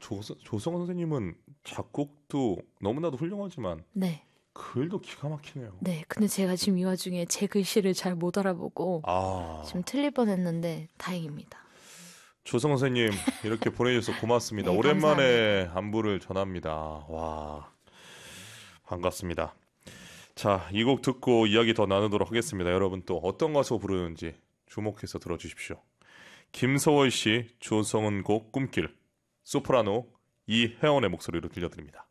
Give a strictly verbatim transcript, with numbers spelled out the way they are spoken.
조, 조성은 선생님은 작곡도 너무나도 훌륭하지만 네. 글도 기가 막히네요. 네. 근데 제가 지금 이 와중에 제 글씨를 잘 못 알아보고 아, 지금 틀릴 뻔했는데 다행입니다. 조성은 선생님 이렇게 보내주셔서 고맙습니다. 네, 오랜만에 감사합니다. 안부를 전합니다. 와, 반갑습니다. 자, 이 곡 듣고 이야기 더 나누도록 하겠습니다. 여러분 또 어떤 가수 부르는지 주목해서 들어주십시오. 김서월 씨, 조성은 곡 꿈길, 소프라노 이혜원의 목소리로 들려드립니다.